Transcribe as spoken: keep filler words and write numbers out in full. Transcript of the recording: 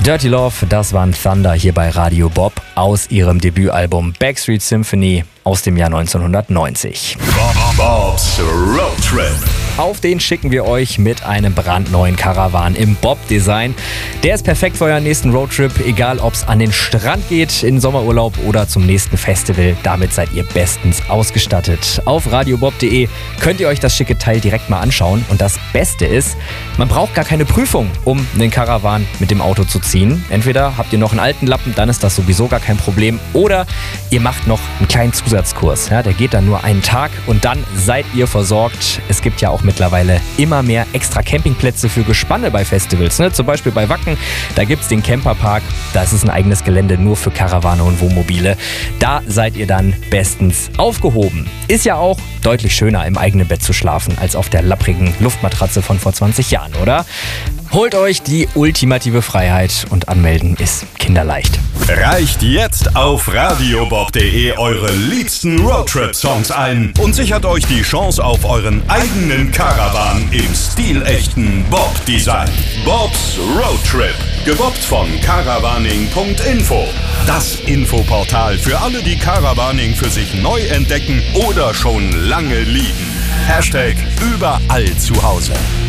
Dirty Love, das waren Thunder hier bei Radio Bob aus ihrem Debütalbum Backstreet Symphony aus dem Jahr neunzehnhundertneunzig. Bob's Road Trip. Auf den schicken wir euch mit einem brandneuen Caravan im Bob-Design. Der ist perfekt für euren nächsten Roadtrip, egal ob es an den Strand geht, in Sommerurlaub oder zum nächsten Festival. Damit seid ihr bestens ausgestattet. Auf radiobob punkt de könnt ihr euch das schicke Teil direkt mal anschauen. Und das Beste ist, man braucht gar keine Prüfung, um einen Caravan mit dem Auto zu ziehen. Entweder habt ihr noch einen alten Lappen, dann ist das sowieso gar kein Problem. Oder ihr macht noch einen kleinen Zusatzkurs. Ja, der geht dann nur einen Tag und dann seid ihr versorgt. Es gibt ja auch mittlerweile immer mehr extra Campingplätze für Gespanne bei Festivals. Ne? Zum Beispiel bei Wacken, da gibt es den Camperpark. Da ist es ein eigenes Gelände nur für Karawane und Wohnmobile. Da seid ihr dann bestens aufgehoben. Ist ja auch deutlich schöner, im eigenen Bett zu schlafen, als auf der lapprigen Luftmatratze von vor zwanzig Jahren, oder? Holt euch die ultimative Freiheit und anmelden ist kinderleicht. Reicht jetzt auf radiobob punkt de eure liebsten Roadtrip-Songs ein und sichert euch die Chance auf euren eigenen Caravan im stilechten Bob-Design. Bob's Roadtrip, gebobbt von caravaning punkt info. Das Infoportal für alle, die Caravaning für sich neu entdecken oder schon lange lieben. Hashtag überall zu Hause.